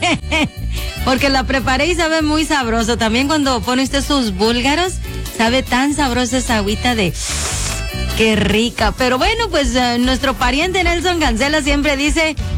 Porque la preparé y sabe muy sabroso. También cuando pone usted sus búlgaros, sabe tan sabrosa esa agüita de... ¡Qué rica! Pero bueno, pues nuestro pariente Nelson Cancela siempre dice